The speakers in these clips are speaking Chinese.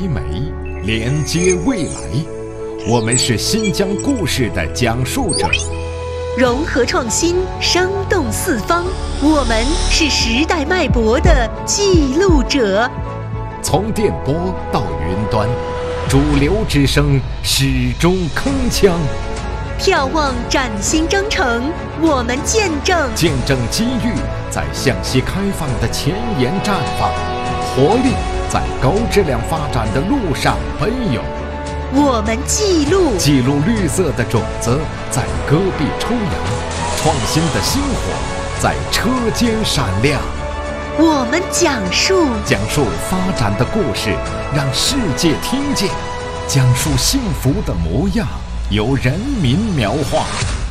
美，连接未来。我们是新疆故事的讲述者， 融合创新，生动四方。我们是时代脉搏的记录者。 从电波到云端，主流之声始终铿锵。 眺望崭新征程，我们见证机遇在向西开放的前沿绽放，活力在高质量发展的路上奔涌。 我们记录绿色的种子在戈壁抽芽，创新的星火在车间闪亮。 我们讲述发展的故事，让世界听见；讲述幸福的模样，由人民描画。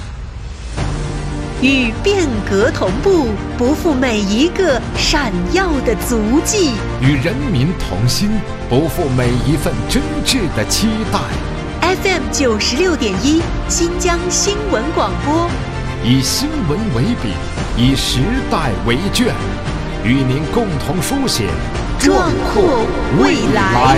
与变革同步，不负每一个闪耀的足迹； 与人民同心，不负每一份真挚的期待。 FM 96.1新疆新闻广播， 以新闻为笔，以时代为卷，与您共同书写壮阔未来。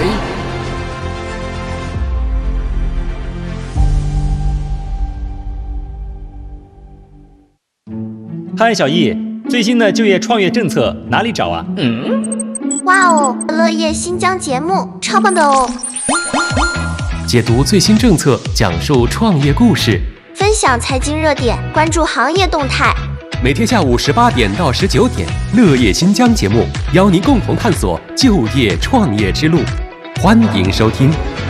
嗨，小易，最新的就业创业政策哪里找啊？ 哇哦，乐业新疆节目超棒的哦！ 解读最新政策，讲述创业故事， 分享财经热点，关注行业动态。 每天下午18点到19点，乐业新疆节目邀您共同探索就业创业之路，欢迎收听。